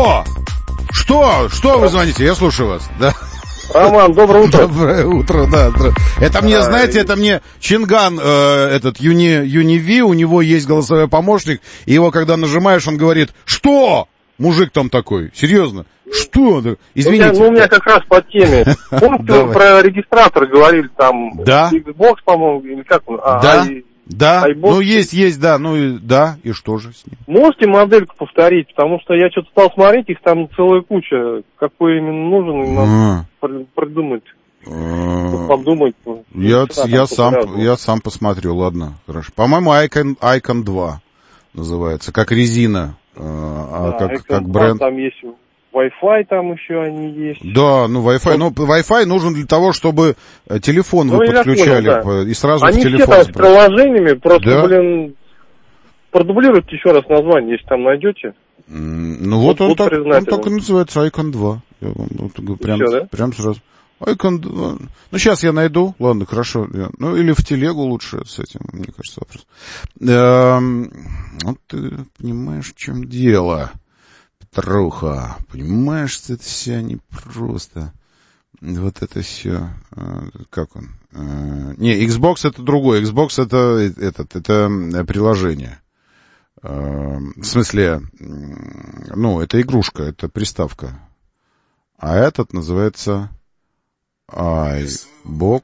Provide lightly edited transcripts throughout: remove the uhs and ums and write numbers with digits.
Что? Что вы звоните? Я слушаю вас. Да. Роман, доброе утро. Доброе утро, да. Это мне, знаете, это мне Чинган, этот Юниви, у него есть голосовой помощник, и его, когда нажимаешь, он говорит, что? Мужик там такой, серьезно. Что? Извините. У меня как раз по теме. Помните, про регистратор говорили, там, да. Xbox, по-моему, или как он? Да, ну есть, да, ну и да, и что же с ним? Можете модельку повторить, потому что я что-то стал смотреть, их там целая куча, какой именно нужен, и надо придумать. Подумать. Я сам посмотрю, ладно, хорошо. По-моему, Icon 2 называется, как резина, как бренд. Там есть Wi-Fi, там еще они есть. Да, ну Wi-Fi, Wi-Fi нужен для того, чтобы телефон вы подключали, понял, да. И сразу они в телефон. Они все там с приложениями, просто, да? Продублируйте еще раз название, если там найдете. Ну вот он так и называется, Icon 2. Я вам прям сразу. Icon 2. Ну, сейчас я найду. Ладно, хорошо. Ну, или в телегу лучше с этим, мне кажется, вопрос. Вот ты понимаешь, в чем дело. Петруха, понимаешь, что это все непросто. Вот это все. Как он? Не, Xbox это другое. Xbox это приложение. В смысле, ну, это игрушка, это приставка. А этот называется iBox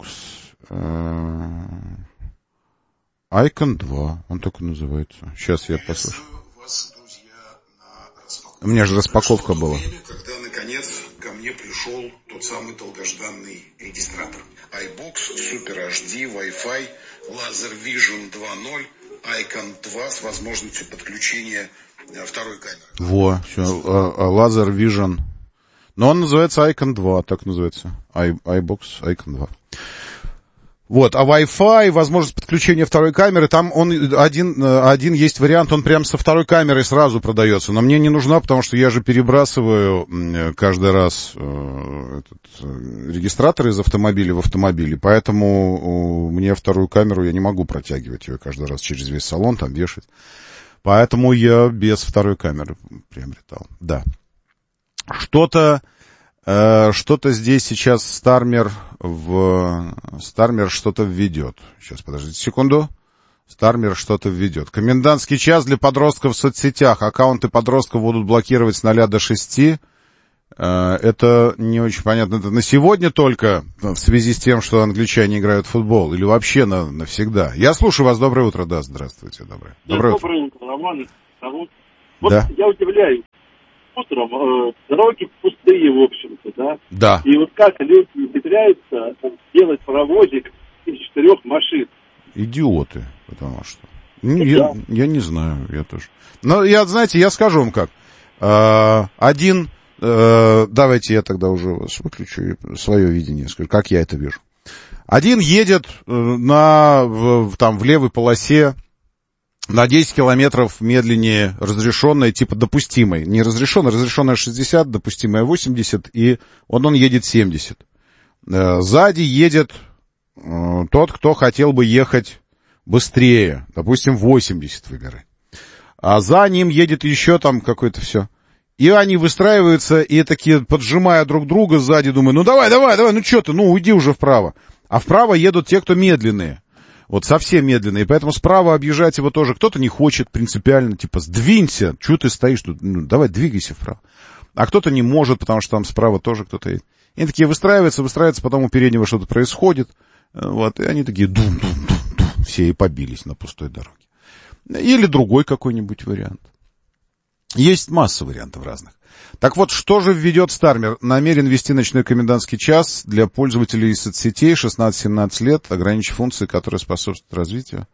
Icon 2. Он так и называется. Сейчас я послушаю. У меня же распаковка была. Когда, наконец, ко мне пришел тот самый долгожданный регистратор. iBox, Super HD, Wi-Fi, Laser Vision 2.0, Icon 2 с возможностью подключения второй камеры. Во, все, Laser Vision. Но он называется Icon 2, так называется. iBox Icon 2. Вот, а Wi-Fi, возможность подключения второй камеры, там он один есть вариант, он прям со второй камерой сразу продается, но мне не нужна, потому что я же перебрасываю каждый раз регистратор из автомобиля в автомобиле, поэтому мне вторую камеру, я не могу протягивать ее каждый раз через весь салон, там вешать. Поэтому я без второй камеры приобретал, да. Что-то здесь сейчас Стармер что-то введет. Сейчас, подождите секунду. Стармер что-то введет. Комендантский час для подростков в соцсетях. Аккаунты подростков будут блокировать с 0 до 6. Это не очень понятно. Это на сегодня только, в связи с тем, что англичане играют в футбол, или вообще навсегда? Я слушаю вас. Доброе утро. Да, здравствуйте. Доброе утро. Доброе утро, Роман. Вот да. Я удивляюсь. Утром дороги пустые, в общем-то, да? Да. И вот как люди умудряются делать паровозик из 4 машин? Идиоты, потому что... Я не знаю, я тоже. Но знаете, я скажу вам как. Давайте я тогда уже вас выключу и свое видение скажу, как я это вижу. Один едет в левой полосе, на 10 километров медленнее разрешенной, типа допустимой. Не разрешенная 60, допустимая 80, и он едет 70. Сзади едет тот, кто хотел бы ехать быстрее, допустим, 80 выбирай. А за ним едет еще там какое-то все. И они выстраиваются, и такие, поджимая друг друга сзади, думаю, ну давай, ну что ты, уйди уже вправо. А вправо едут те, кто медленные. Вот совсем медленные, поэтому справа объезжать его тоже кто-то не хочет принципиально, типа, сдвинься, чего ты стоишь тут, давай двигайся вправо. А кто-то не может, потому что там справа тоже кто-то едет. И они такие выстраиваются, потом у переднего что-то происходит, вот, и они такие дум-дум-дум-дум, все и побились на пустой дороге. Или другой какой-нибудь вариант. Есть масса вариантов разных. Так вот, что же введет Стармер? Намерен ввести ночной комендантский час для пользователей соцсетей 16-17 лет, ограничив функции, которые способствуют развитию.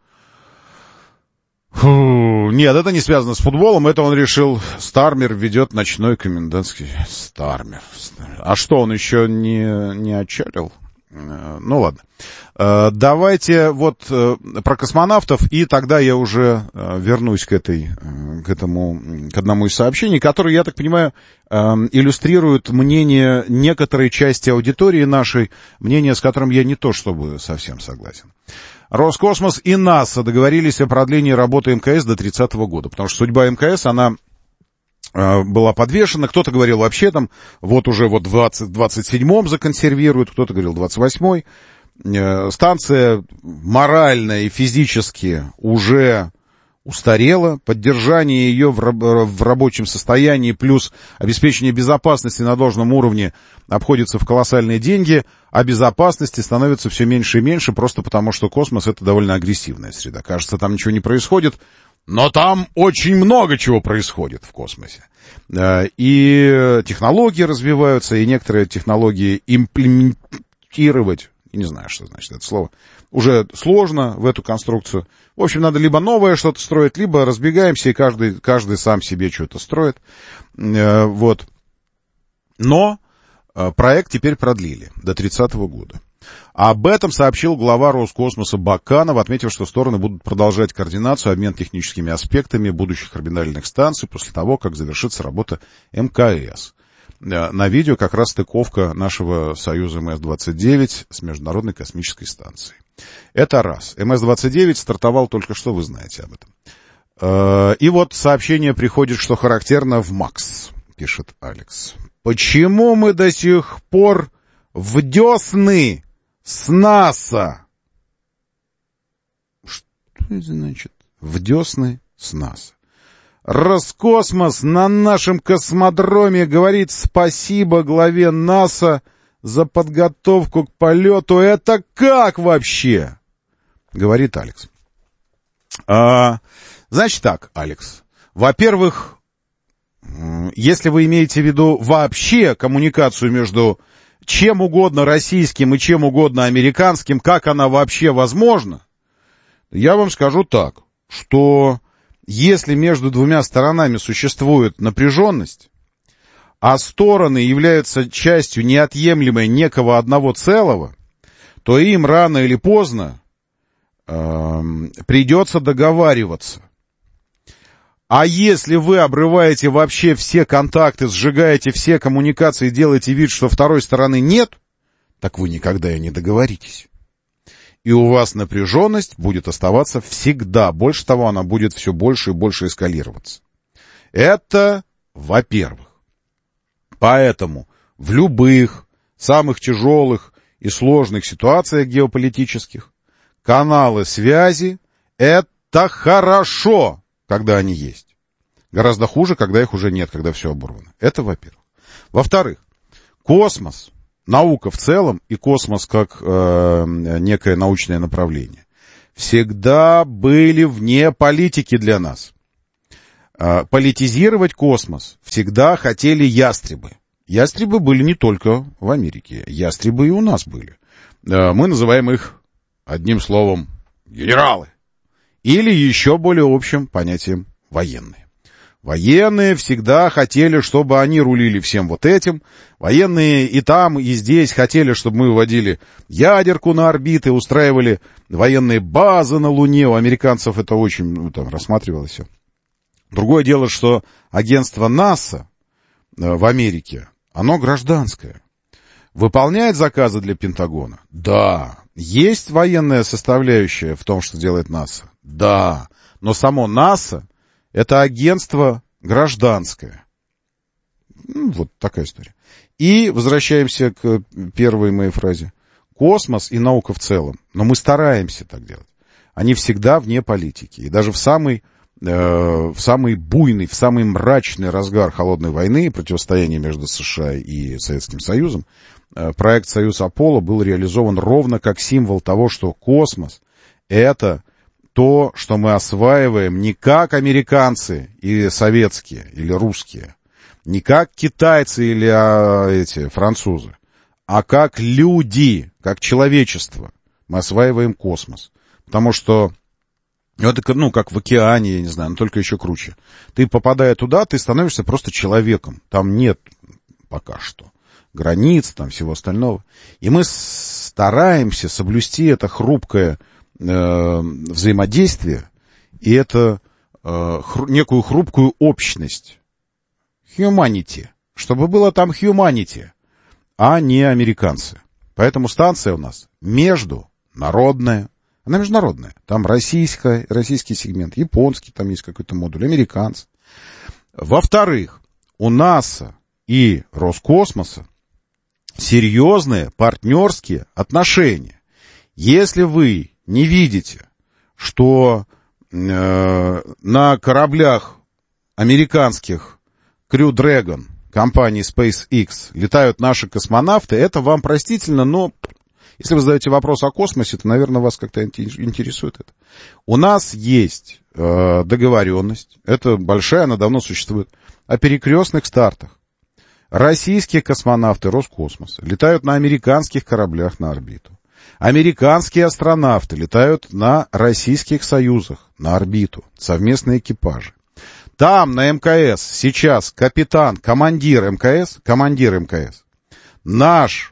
Нет, это не связано с футболом, это он решил. Стармер введет ночной комендантский... Стармер. А что, он еще не отчалил? Ну ладно. Давайте про космонавтов, и тогда я уже вернусь к одному из сообщений, которые, я так понимаю, иллюстрируют мнение некоторой части аудитории нашей, мнение, с которым я не то чтобы совсем согласен. Роскосмос и НАСА договорились о продлении работы МКС до 30-го года, потому что судьба МКС, она была подвешена. Кто-то говорил вообще там, вот уже вот в 27-м законсервируют, кто-то говорил 28-й. Станция морально и физически уже устарела. Поддержание ее в рабочем состоянии плюс обеспечение безопасности на должном уровне обходится в колоссальные деньги, а безопасности становится все меньше и меньше, просто потому что космос — это довольно агрессивная среда. Кажется, там ничего не происходит, но там очень много чего происходит в космосе. И технологии развиваются, и некоторые технологии имплементировать, не знаю, что значит это слово, уже сложно в эту конструкцию. В общем, надо либо новое что-то строить, либо разбегаемся, и каждый сам себе что-то строит. Вот. Но проект теперь продлили до 30-го года. Об этом сообщил глава Роскосмоса Баканов, отметив, что стороны будут продолжать координацию, обмен техническими аспектами будущих орбитальных станций после того, как завершится работа МКС. На видео как раз стыковка нашего союза МС-29 с Международной космической станцией. Это раз. МС-29 стартовал только что, вы знаете об этом. И вот сообщение приходит, что характерно в МАКС, пишет Алекс. Почему мы до сих пор в десны с НАСА? Что это значит? В десны с НАСА. Роскосмос на нашем космодроме говорит спасибо главе НАСА за подготовку к полету. Это как вообще? Говорит Алекс. Значит так, Алекс. Во-первых, если вы имеете в виду вообще коммуникацию между чем угодно российским и чем угодно американским, как она вообще возможна, я вам скажу так, что если между двумя сторонами существует напряженность, а стороны являются частью неотъемлемой некого одного целого, то им рано или поздно придется договариваться. А если вы обрываете вообще все контакты, сжигаете все коммуникации, делаете вид, что второй стороны нет, так вы никогда и не договоритесь. И у вас напряженность будет оставаться всегда. Больше того, она будет все больше и больше эскалироваться. Это во-первых. Поэтому в любых самых тяжелых и сложных ситуациях геополитических каналы связи — это хорошо, когда они есть. Гораздо хуже, когда их уже нет, когда все оборвано. Это во-первых. Во-вторых, космос, наука в целом и космос как некое научное направление всегда были вне политики для нас. Политизировать космос всегда хотели ястребы. Ястребы были не только в Америке, ястребы и у нас были. Мы называем их одним словом генералы. Или еще более общим понятием военные. Военные всегда хотели, чтобы они рулили всем вот этим. Военные и там, и здесь хотели, чтобы мы выводили ядерку на орбиты, устраивали военные базы на Луне. У американцев это очень там рассматривалось все. Другое дело, что агентство НАСА в Америке, оно гражданское. Выполняет заказы для Пентагона? Да. Есть военная составляющая в том, что делает НАСА? Да. Но само НАСА — это агентство гражданское. Вот такая история. И возвращаемся к первой моей фразе. Космос и наука в целом. Но мы стараемся так делать. Они всегда вне политики. И даже в самый буйный, в самый мрачный разгар холодной войны, противостояния между США и Советским Союзом, проект «Союз Аполло» был реализован ровно как символ того, что космос — это то, что мы осваиваем не как американцы или советские, или русские, не как китайцы или французы, а как люди, как человечество. Мы осваиваем космос. Потому что это, как в океане, я не знаю, но только еще круче. Ты, попадая туда, ты становишься просто человеком. Там нет пока что границ, там всего остального. И мы стараемся соблюсти это хрупкое взаимодействие и это некую хрупкую общность. Humanity. Чтобы было там humanity, а не американцы. Поэтому станция у нас международная. Она международная. Там российский сегмент, японский, там есть какой-то модуль, американцы. Во-вторых, у НАСА и Роскосмоса серьезные партнерские отношения. Если вы не видите, что на кораблях американских Crew Dragon компании SpaceX летают наши космонавты, это вам простительно, но если вы задаете вопрос о космосе, то, наверное, вас как-то интересует это. У нас есть договоренность, это большая, она давно существует, о перекрестных стартах. Российские космонавты Роскосмоса летают на американских кораблях на орбиту. Американские астронавты летают на российских союзах на орбиту, совместные экипажи. Там, на МКС, сейчас капитан, командир МКС, наш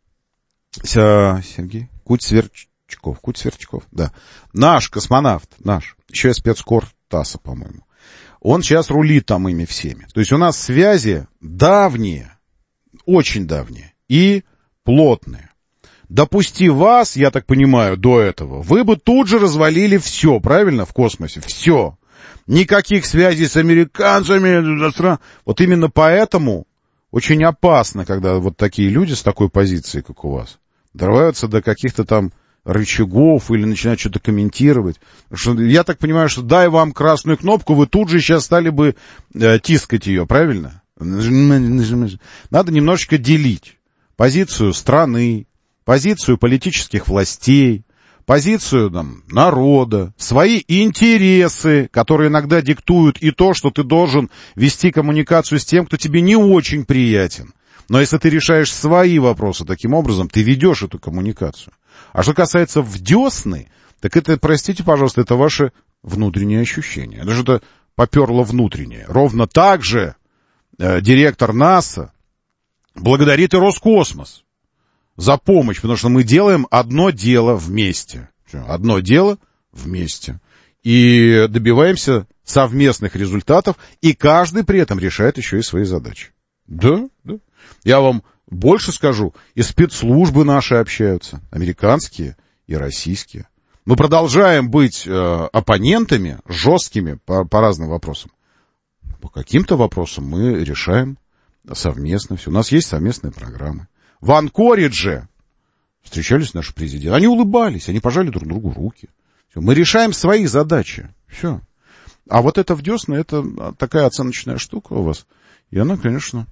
Сергей Куть-Сверчков, да, наш космонавт, еще и спецкор ТАССа, по-моему. Он сейчас рулит там ими всеми. То есть у нас связи давние, очень давние и плотные. Допусти вас, я так понимаю, до этого, вы бы тут же развалили все, правильно, в космосе, все. Никаких связей с американцами. Вот именно поэтому очень опасно, когда вот такие люди с такой позицией, как у вас, дорваются до каких-то там рычагов или начинают что-то комментировать. Что, я так понимаю, что дай вам красную кнопку, вы тут же сейчас стали бы тискать ее, правильно? Надо немножечко делить позицию страны, позицию политических властей, позицию там, народа, свои интересы, которые иногда диктуют и то, что ты должен вести коммуникацию с тем, кто тебе не очень приятен. Но если ты решаешь свои вопросы таким образом, ты ведешь эту коммуникацию. А что касается в десны, так это, простите, пожалуйста, это ваше внутреннее ощущение. Это что-то поперло внутреннее. Ровно так же директор НАСА благодарит и Роскосмос за помощь, потому что мы делаем одно дело вместе. Одно дело вместе. И добиваемся совместных результатов, и каждый при этом решает еще и свои задачи. Да. Я вам больше скажу, и спецслужбы наши общаются, американские и российские. Мы продолжаем быть оппонентами, жесткими по разным вопросам. По каким-то вопросам мы решаем совместно все. У нас есть совместные программы. В Анкоридже встречались наши президенты. Они улыбались, они пожали друг другу руки. Все. Мы решаем свои задачи. Все. А вот это в десны, это такая оценочная штука у вас. И она, конечно,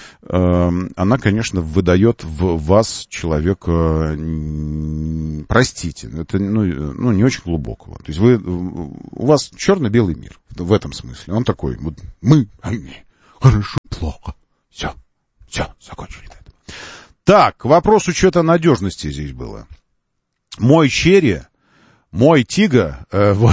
выдает в вас человека, простите, это не очень глубокого. То есть у вас черно-белый мир в этом смысле. Он такой, вот мы, они, хорошо, плохо. Все, закончили это. Так, к вопросу что-то надежности здесь было. Мой Тига Pro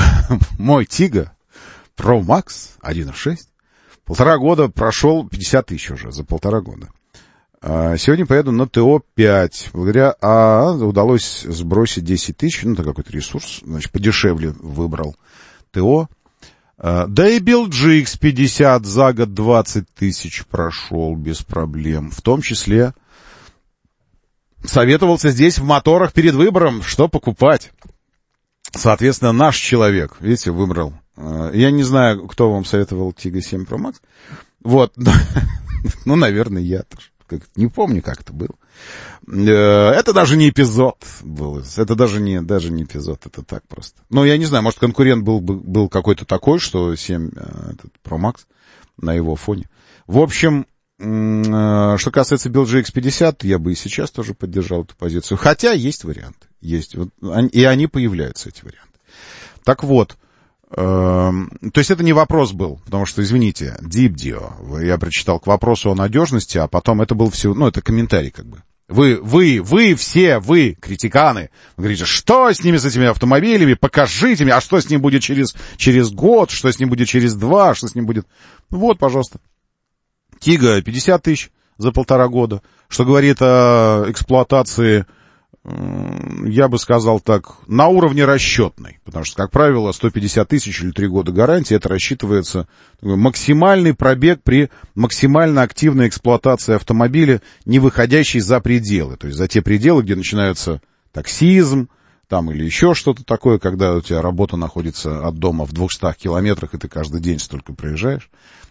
Max 1.6 1,5 года прошел 50 тысяч уже за 1,5 года. Сегодня поеду на ТО-5. Благодаря удалось сбросить 10 тысяч. Это какой-то ресурс. Значит, подешевле выбрал ТО. Да и BuildGX 50 за год 20 тысяч прошел без проблем. В том числе советовался здесь в моторах перед выбором, что покупать. Соответственно, наш человек, видите, выбрал. Я не знаю, кто вам советовал Tiggo 7 Pro Max. Вот. Наверное, я тоже. Не помню, как это было. Это даже не эпизод был. Это даже не эпизод, это так просто. Я не знаю, может, конкурент был какой-то такой, что 7 Pro Max на его фоне. В общем, что касается BuildGX 50, я бы и сейчас тоже поддержал эту позицию. Хотя есть варианты. Есть. И они появляются, эти варианты. Так вот. То есть это не вопрос был, потому что, извините, Дипдио, я прочитал к вопросу о надежности, а потом это был все, это комментарий как бы. Вы, критиканы, вы говорите, что с ними, с этими автомобилями, покажите мне, а что с ним будет через год, что с ним будет через 2, что с ним будет... Вот, пожалуйста. Тига 50 тысяч за 1,5 года, что говорит о эксплуатации, я бы сказал так, на уровне расчетной, потому что, как правило, 150 тысяч или 3 года гарантии, это рассчитывается максимальный пробег при максимально активной эксплуатации автомобиля, не выходящей за пределы, то есть за те пределы, где начинается таксизм, там или еще что-то такое, когда у тебя работа находится от дома в 200 километрах, и ты каждый день столько проезжаешь.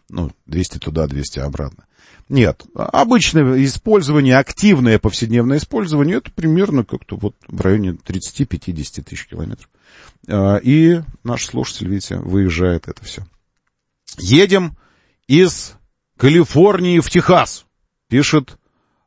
200 туда, 200 обратно. Нет, обычное использование, активное повседневное использование, это примерно как-то вот в районе 30-50 тысяч километров. И наш слушатель, видите, выезжает это все. Едем из Калифорнии в Техас, пишет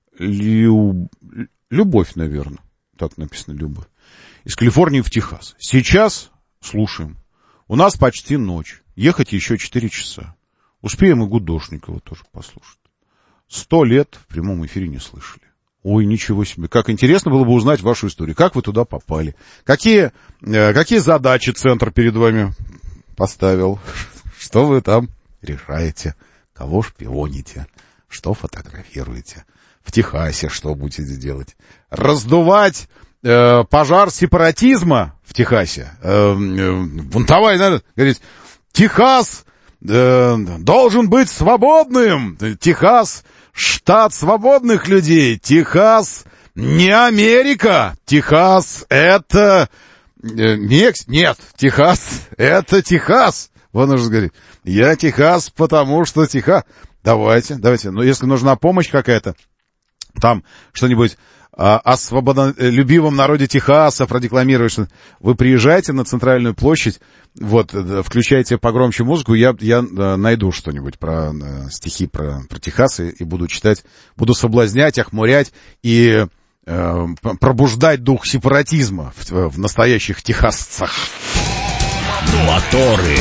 Любовь, наверное, так написано, Любовь. Из Калифорнии в Техас. Сейчас слушаем. У нас почти ночь, ехать еще 4 часа. Успеем и Гудошникова тоже послушать. 100 лет в прямом эфире не слышали. Ой, ничего себе. Как интересно было бы узнать вашу историю. Как вы туда попали? Какие задачи центр перед вами поставил? Что вы там решаете? Кого шпионите? Что фотографируете? В Техасе что будете делать? Раздувать пожар сепаратизма в Техасе? Бунтовать надо? Говорить, Техас должен быть свободным. Техас — штат свободных людей. Техас не Америка. Техас — это Нет, Техас — это Техас. Вон уже говорит, я Техас, потому что Техас. Давайте. Но если нужна помощь какая-то, там что-нибудь о свободолюбивом народе Техаса продекламировать, что вы приезжаете на центральную площадь, вот, включайте погромче музыку, я найду что-нибудь про стихи про Техас и буду читать, буду соблазнять, охмурять и пробуждать дух сепаратизма в настоящих техасцах. Моторы.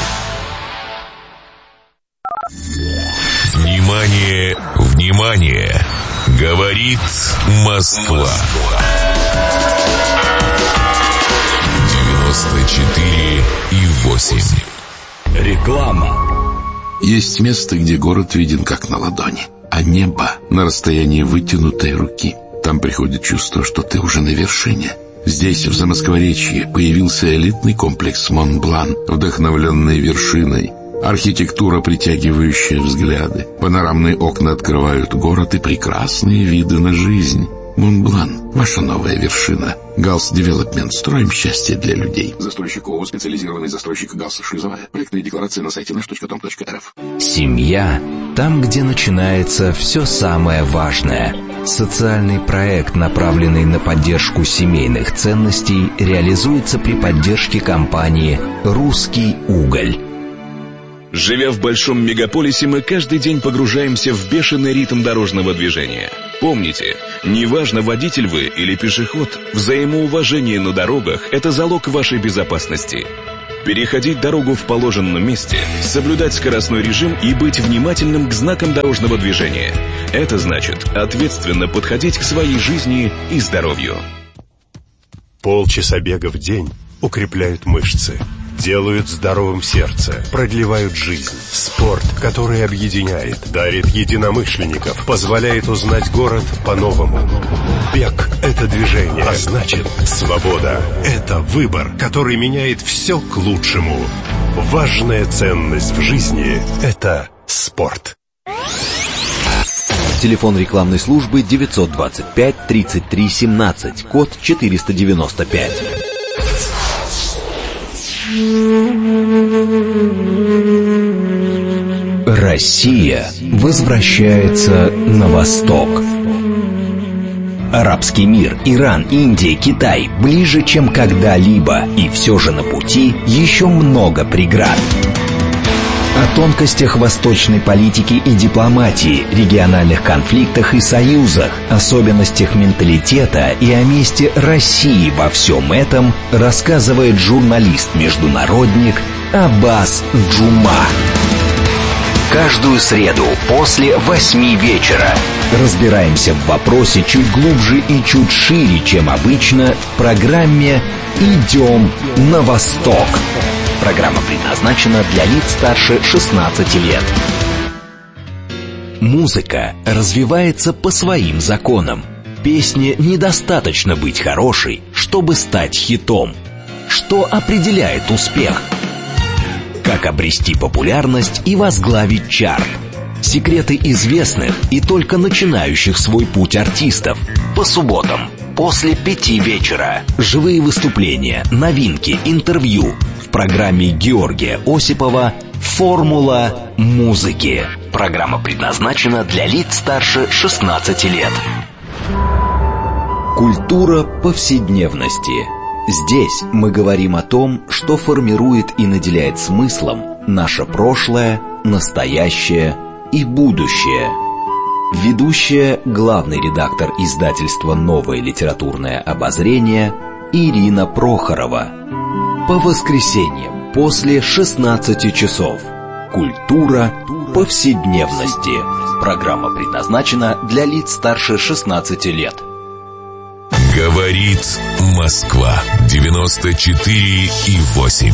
Внимание, внимание! Говорит Москва. 94,8. Реклама. Есть место, где город виден как на ладони, а небо на расстоянии вытянутой руки. Там приходит чувство, что ты уже на вершине. Здесь, в Замоскворечье, появился элитный комплекс Монблан, вдохновленный вершиной. Архитектура, притягивающая взгляды. Панорамные окна открывают город и прекрасные виды на жизнь. Монблан — ваша новая вершина. Галс Девелопмент. Строим счастье для людей. Застройщик ООО «Специализированный застройщик Галс Шизовая». Проектные декларации на сайте nash.com.rf. Семья – там, где начинается все самое важное. Социальный проект, направленный на поддержку семейных ценностей, реализуется при поддержке компании «Русский уголь». Живя в большом мегаполисе, мы каждый день погружаемся в бешеный ритм дорожного движения. Помните, неважно, водитель вы или пешеход, взаимоуважение на дорогах – это залог вашей безопасности. Переходить дорогу в положенном месте, соблюдать скоростной режим и быть внимательным к знакам дорожного движения. Это значит ответственно подходить к своей жизни и здоровью. Полчаса бега в день укрепляют мышцы, делают здоровым сердце, продлевают жизнь. Спорт, который объединяет, дарит единомышленников, позволяет узнать город по-новому. Бег — это движение, а значит, свобода — это выбор, который меняет все к лучшему. Важная ценность в жизни — это спорт. Телефон рекламной службы 925-33-17, код 495. Россия возвращается на восток. Арабский мир, Иран, Индия, Китай ближе, чем когда-либо, и все же на пути еще много преград. О тонкостях восточной политики и дипломатии, региональных конфликтах и союзах, особенностях менталитета и о месте России во всем этом рассказывает журналист-международник Аббас Джума. Каждую среду после 8 вечера разбираемся в вопросе чуть глубже и чуть шире, чем обычно, в программе «Идем на восток». Программа предназначена для лиц старше 16 лет. Музыка развивается по своим законам. Песне недостаточно быть хорошей, чтобы стать хитом. Что определяет успех? Как обрести популярность и возглавить чарт? Секреты известных и только начинающих свой путь артистов. По субботам после 5 вечера. Живые выступления, новинки, интервью в программе Георгия Осипова Формула музыки. Программа предназначена для лиц старше 16 лет. Культура повседневности. Здесь мы говорим о том, что формирует и наделяет смыслом наше прошлое, настоящее и будущее. Ведущая, главный редактор издательства «Новое литературное обозрение» Ирина Прохорова. По воскресеньям после 16 часов. Культура повседневности. Программа предназначена для лиц старше 16 лет. Говорит Москва 94,8.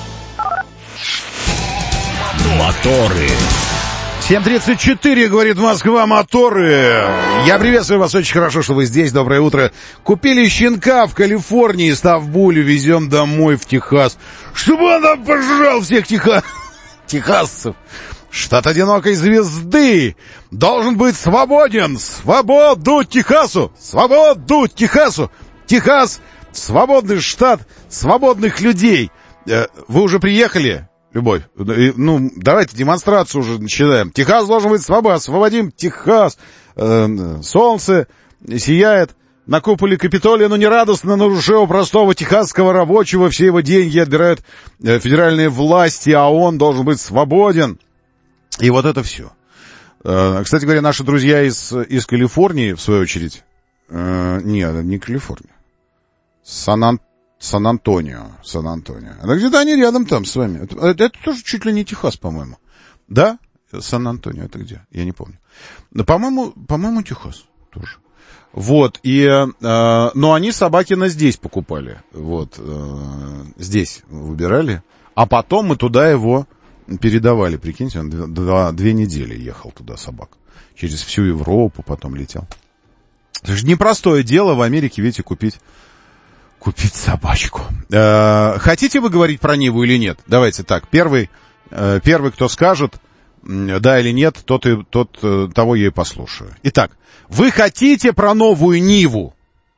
Моторы. 7:34, говорит Москва, моторы. Я приветствую вас, очень хорошо, что вы здесь, доброе утро. Купили щенка в Калифорнии, Ставбулю, везем домой в Техас. Чтобы он нам пожрал всех техасцев. Штат одинокой звезды должен быть свободен. Свободу Техасу! Свободу Техасу! Техас — свободный штат свободных людей. Вы уже приехали, Любовь? Ну, давайте демонстрацию уже начинаем. Техас должен быть свободен. Освободим Техас. Солнце сияет на куполе Капитолия, но не радостно на душе у простого техасского рабочего. Все его деньги отбирают федеральные власти, а он должен быть свободен. И вот это все. Кстати говоря, наши друзья из Калифорнии, в свою очередь... Нет, не Калифорния. Сан-Антонио. Это где-то они рядом там с вами. Это тоже чуть ли не Техас, по-моему. Да? Сан-Антонио, это где? Я не помню. Но, по-моему, Техас тоже. Вот, но они Собакина здесь покупали. Вот, здесь выбирали. А потом мы туда его передавали, прикиньте, он 2 недели ехал туда, собак. Через всю Европу потом летел. Это же непростое дело в Америке, видите, купить собачку. Хотите вы говорить про Ниву или нет? Давайте так, первый, кто скажет, да или нет, тот того я и послушаю. Итак, вы хотите про новую Ниву?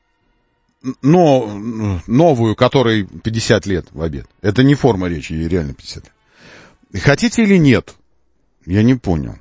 Но новую, которой 50 лет в обед. Это не форма речи, ей реально 50 лет. Хотите или нет? Я не понял.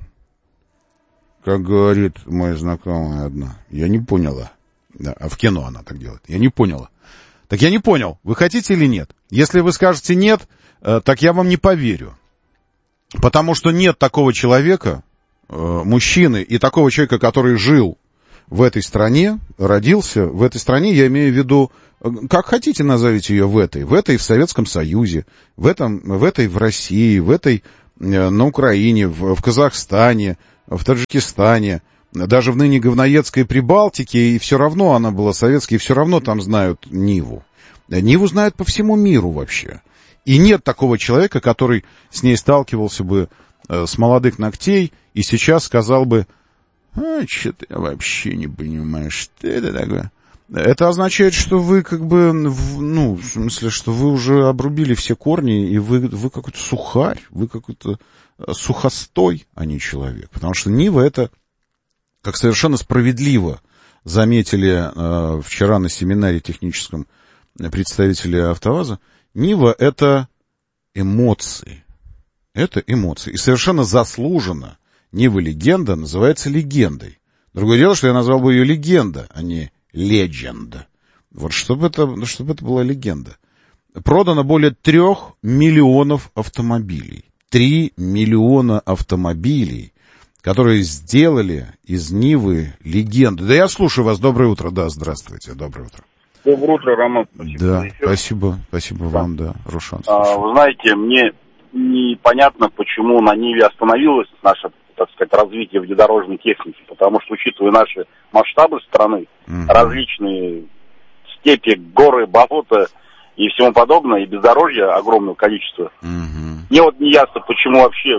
Как говорит моя знакомая одна. Я не поняла. Да, а в кино она так делает. Я не поняла. Так я не понял, вы хотите или нет? Если вы скажете нет, так я вам не поверю. Потому что нет такого человека, мужчины, и такого человека, который жил в этой стране, родился в этой стране, я имею в виду, как хотите назовите ее в этой в Советском Союзе, в этой в России, в этой на Украине, в Казахстане, в Таджикистане, даже в ныне говноедской Прибалтике, и все равно она была советской, и все равно там знают Ниву. Ниву знают по всему миру вообще. И нет такого человека, который с ней сталкивался бы с молодых ногтей и сейчас сказал бы: что-то я вообще не понимаю, что это такое. Это означает, что вы как бы, в смысле, что вы уже обрубили все корни, и вы какой-то сухарь, вы какой-то сухостой, а не человек. Потому что Нива — это, как совершенно справедливо заметили вчера на семинаре техническом представители АвтоВАЗа, Нива — это эмоции. Это эмоции. И совершенно заслуженно Нива легенда называется легендой. Другое дело, что я назвал бы ее легенда, а не легенда. Вот чтобы это была легенда. Продано более 3 миллионов автомобилей. 3 миллиона автомобилей, которые сделали из Нивы легенду. Да я слушаю вас. Доброе утро. Да, здравствуйте. Доброе утро. Доброе утро, Роман. Спасибо. Да, спасибо вам, да, Рушан. Вы знаете, мне непонятно, почему на Ниве остановилось наше, так сказать, развитие внедорожной техники, потому что, учитывая наши масштабы страны, различные степи, горы, болота и всему подобное, и бездорожья огромного количества, мне вот не ясно, почему вообще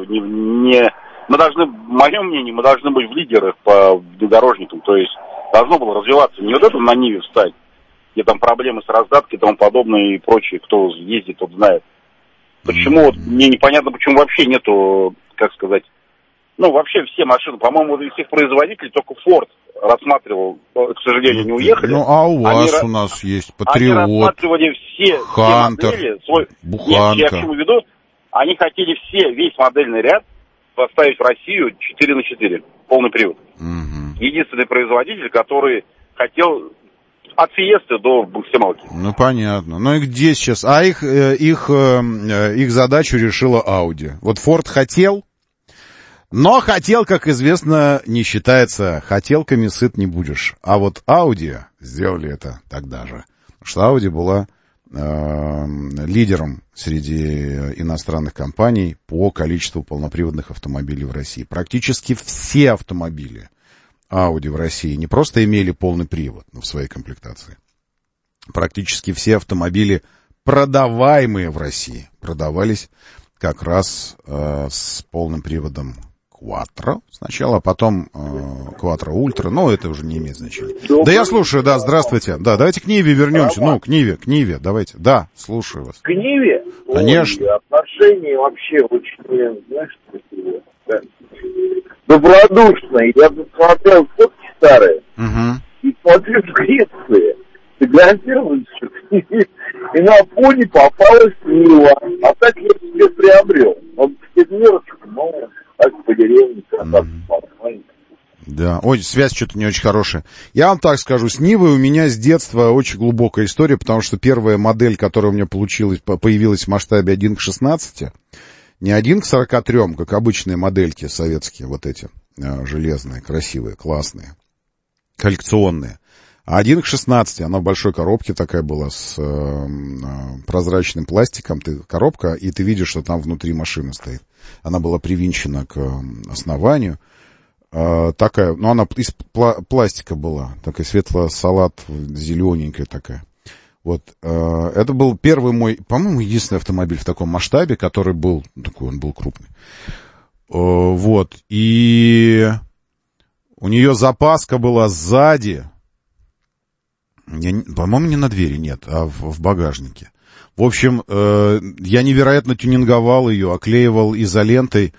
мы должны, в моем мнении, мы должны быть в лидерах по внедорожникам, то есть должно было развиваться, не вот это на Ниве встать, где там проблемы с раздаткой и тому подобное и прочее, кто ездит, тот знает. Почему, вот, мне непонятно, почему вообще нету, как сказать, вообще все машины, по-моему, из всех производителей только Ford рассматривал, к сожалению, не уехали. А у вас, у нас есть Патриот, они рассматривали все Хантер, модели, Буханка. Нет, я к чему веду, Они хотели весь модельный ряд поставить в Россию 4х4, полный привод. Единственный производитель, который хотел от Фиесты до максималки. Ну, понятно. Ну и где сейчас? А их задачу решила Audi. Вот Ford хотел, но хотел, как известно, не считается. Хотелками сыт не будешь. А вот Audi сделали это тогда же. Потому что Audi была лидером среди иностранных компаний по количеству полноприводных автомобилей в России. Практически все автомобили Audi в России не просто имели полный привод, но в своей комплектации. Практически все автомобили, продаваемые в России, продавались как раз с полным приводом Quattro сначала, а потом Quattro Ultra, но это уже не имеет значения. Да, я слушаю, да, здравствуйте. Да, давайте к Ниве вернемся. Ну, к Ниве, давайте. Да, слушаю вас. К Ниве? Конечно. Ой, отношения вообще очень, знаешь, да, добродушные. Я посмотрел фотки старые и смотрю в Греции. Фотографировались, и на фоне попалась Нива. А так я себе приобрел. Вот семерочку, но так по деревне, да, ой, связь что-то не очень хорошая. Я вам так скажу, с Нивой у меня с детства очень глубокая история, потому что первая модель, которая у меня появилась в масштабе 1:16, не 1:43, как обычные модельки советские, вот эти, железные, красивые, классные, коллекционные, а 1:16, она в большой коробке такая была, с прозрачным пластиком, коробка, и ты видишь, что там внутри машина стоит. Она была привинчена к основанию. Такая, ну, она из пластика была, такая светло-салат, зелененькая такая. Вот, это был первый мой, по-моему, единственный автомобиль в таком масштабе, который был, такой он был крупный. Вот, и у нее запаска была сзади, по-моему, не на двери, нет, а в багажнике. В общем, я невероятно тюнинговал ее, оклеивал изолентой.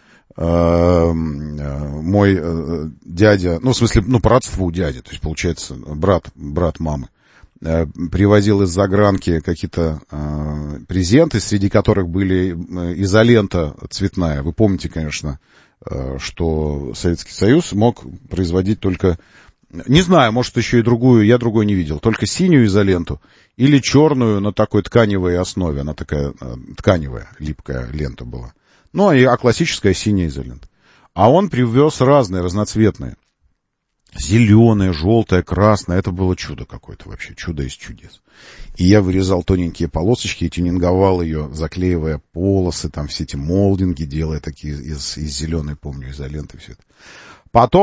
Мой дядя, ну, в смысле, ну, по родству дядя, то есть, получается, брат мамы, привозил из загранки какие-то презенты, среди которых были изолента цветная. Вы помните, конечно, что Советский Союз мог производить только, не знаю, может, еще и другую, я другой не видел, только синюю изоленту или черную на такой тканевой основе, она такая тканевая, липкая лента была. Ну, а классическая синяя изолента. А он привез разные, разноцветные. Зеленая, желтая, красная. Это было чудо какое-то вообще, чудо из чудес. И я вырезал тоненькие полосочки и тюнинговал ее, заклеивая полосы, там все эти молдинги, делая такие из зеленой, помню, изоленты, все это. Потом